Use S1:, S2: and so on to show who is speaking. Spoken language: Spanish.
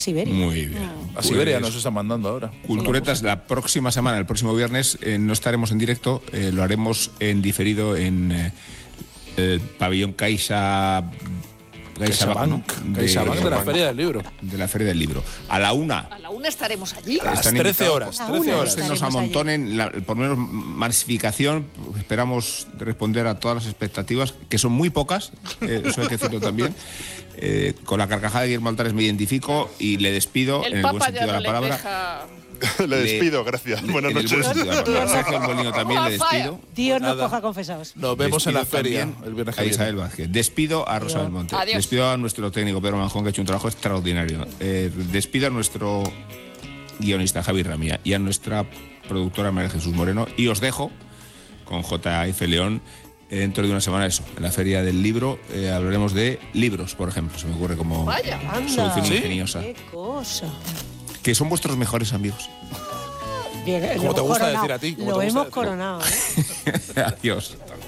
S1: Siberia.
S2: Muy bien.
S3: A Siberia nos están mandando ahora.
S2: Culturetas, la próxima semana, el próximo viernes, no estaremos en directo, lo haremos en diferido en el pabellón CaixaBank
S3: de la Feria del Libro.
S2: De la Feria del Libro. A la 1.
S4: A la 1 estaremos allí.
S3: A las 13 horas. 13 horas.
S2: Nos amontonen, por lo menos masificación. Esperamos responder a todas las expectativas, que son muy pocas, eso hay que decirlo también. Con la carcajada de Guillermo Altares me identifico y le despido en el buen sentido de la palabra.
S5: Le despido, gracias. Buenas noches.
S2: Sergio Molino también le despido.
S1: Dios nos coja confesados.
S3: Nos vemos en la feria el viernes que viene.
S2: A Isabel Vázquez. Despido a Rosa Belmonte.
S4: Adiós.
S2: Despido a nuestro técnico Pedro Manjón, que ha hecho un trabajo extraordinario. Despido a nuestro guionista Javi Ramía y a nuestra productora María Jesús Moreno. Y os dejo con J.F. León. Dentro de una semana, eso, en la Feria del Libro, hablaremos de libros, por ejemplo. Se me ocurre como solución ingeniosa.
S1: Qué cosa.
S2: Que son vuestros mejores amigos.
S1: Bien,
S3: Como te gusta decir a ti.
S1: Lo hemos coronado.
S2: Adiós.